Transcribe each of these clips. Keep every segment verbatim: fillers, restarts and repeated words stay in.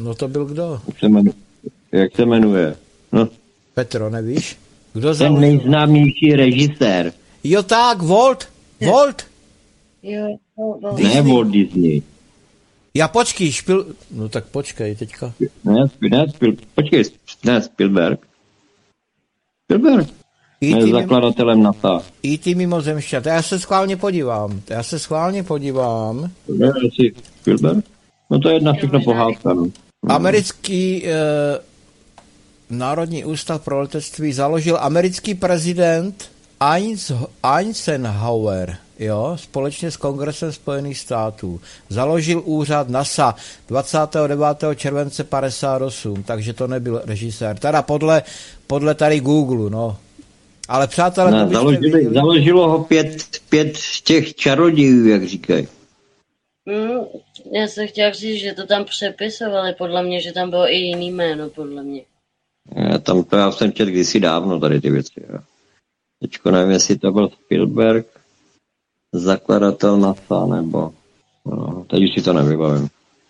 No to byl kdo? Jak se jmenuje? Jak se jmenuje? No. Petro, nevíš? Kdo Ten nejznámější režisér. Jo tak, Walt. Walt. Jo, Walt. Ne Walt Disney. Já počkej, špil... No tak počkej teďka. Ne, ne, Spil... počkej, ne, Spielberg. Spielberg. Je zakladatelem NASA. I ty mimozemšťat. Já se schválně podívám. Já se schválně podívám. Ne, jsi Spielberg? No to je jedna všechno pohádka. No. Americký eh, Národní ústav pro letectví založil americký prezident Eisenhower, jo, společně s Kongresem Spojených států. Založil úřad NASA dvacátého devátého července padesát osm, takže to nebyl režisér. Teda podle, podle tady Google, no. Ale přátelé... Ne, založili, založilo ho pět, pět těch čarodějů, jak říkají. Mm, já jsem chtěl říct, že to tam přepisovali, podle mě, že tam bylo i jiný jméno, podle mě. Já, tam to já jsem četl kdysi dávno tady ty věci. Jo. Teďko nevím, jestli to byl Spielberg, zakladatel NASA, nebo... No, teď už si to nevybavím.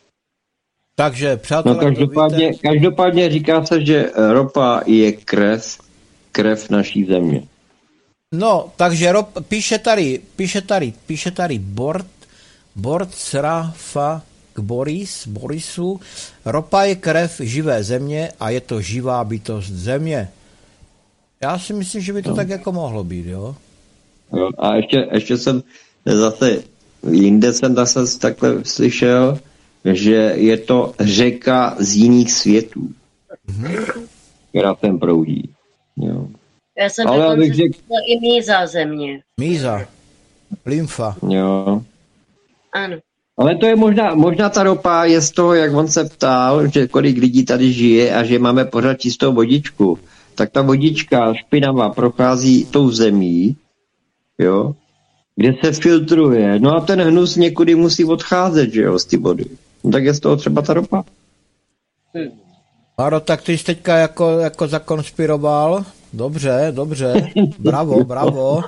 Takže, přátelé... No každopádně, víte... každopádně říká se, že ropa je krev, krev naší země. No, takže rop, píše tady, píše tady, píše tady Bort, Bort Srafa k Boris, Borisu. Ropa je krev živé země a je to živá bytost země. Já si myslím, že by to no. tak jako mohlo být, jo? jo a ještě, ještě jsem zase, jinde jsem zase takhle slyšel, že je to řeka z jiných světů, mm-hmm. která sem proudí. Jo. Já jsem dokonce řek... i míza země. Míza. Lymfa. Jo. Ano. Ale to je možná, možná ta ropa je z toho, jak on se ptal, že kolik lidí tady žije a že máme pořád čistou vodičku. Tak ta vodička špinavá prochází tou zemí, jo, kde se filtruje. No a ten hnus někudy musí odcházet, že jo, z ty vody. No tak je z toho třeba ta ropa. Hm. Maro, tak ty jsi teďka jako, jako zakonspiroval. Dobře, dobře. Bravo, bravo.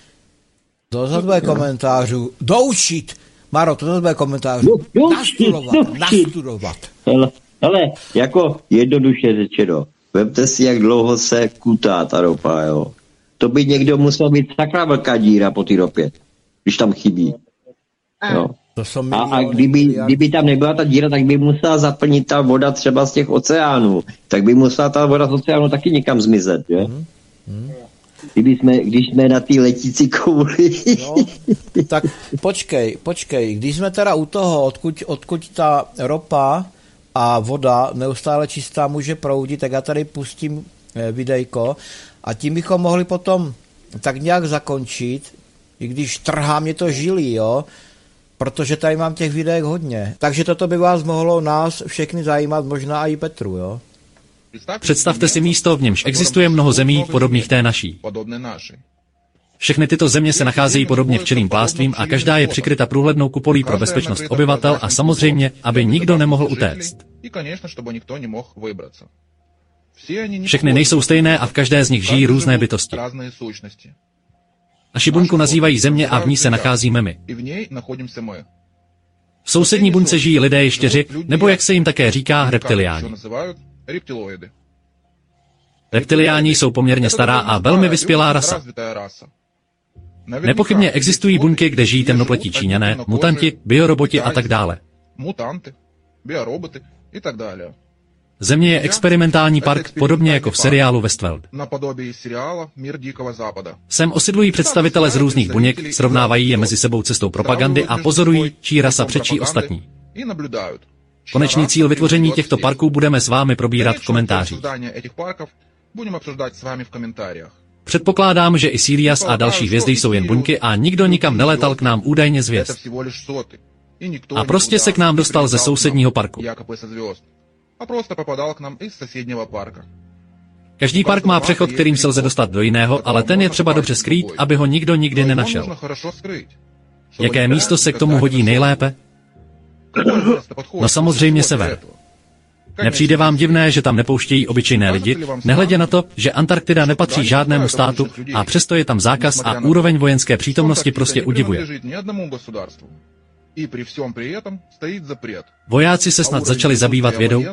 To zase bude komentářů. Doučit! Maro, to zase bude komentářů. Nastudovat, nastudovat. Ale, ale jako jednoduše řečeno, vemte si, jak dlouho se kutá ta ropa, jo. To by někdo musel být sakra velká díra po té ropě, když tam chybí. Jo. A, a kdyby, kdyby tam nebyla ta díra, tak by musela zaplnit ta voda třeba z těch oceánů. Tak by musela ta voda z oceánu taky někam zmizet, že? Hmm. Hmm. Kdyby jsme, když jsme na té letící kouli. No, tak počkej, počkej. Když jsme teda u toho, odkud, odkud ta ropa a voda neustále čistá může proudit, tak já tady pustím videjko a tím bychom mohli potom tak nějak zakončit, i když trhá mě to žilí, jo, protože tady mám těch videek hodně. Takže toto by vás mohlo nás všechny zajímat, možná i Petru, jo. Představte si místo, v němž existuje mnoho zemí podobných té naší. Všechny tyto země se nacházejí podobně včelým plánstvím a každá je přikryta průhlednou kupolí pro bezpečnost obyvatel a samozřejmě, aby nikdo nemohl utéct. Všechny nejsou stejné a v každé z nich žijí různé bytosti. Naši buňku nazývají země a v ní se nacházíme my. V sousední buňce žijí lidé ještěři, nebo jak se jim také říká, reptiliáni. Reptiliáni jsou poměrně stará a velmi vyspělá rasa. Nepochybně existují buňky, kde žijí temnopletí Číňané, mutanti, bioroboti a tak dále. Země je experimentální park, podobně jako v seriálu Westworld. Sem osidlují představitele z různých buněk, srovnávají je mezi sebou cestou propagandy a pozorují, čí rasa přečí ostatní. Konečný cíl vytvoření těchto parků budeme s vámi probírat v komentářích. Předpokládám, že i Sirius a další hvězdy jsou jen buňky a nikdo nikam nelétal k nám údajně z hvězd. A prostě se k nám dostal ze sousedního parku. Každý park má přechod, kterým se lze dostat do jiného, ale ten je třeba dobře skrýt, aby ho nikdo nikdy nenašel. Jaké místo se k tomu hodí nejlépe? No samozřejmě sever. Nepřijde vám divné, že tam nepouštějí obyčejné lidi, nehledě na to, že Antarktida nepatří žádnému státu a přesto je tam zákaz a úroveň vojenské přítomnosti prostě udivuje. Vojáci se snad začali zabývat vědou,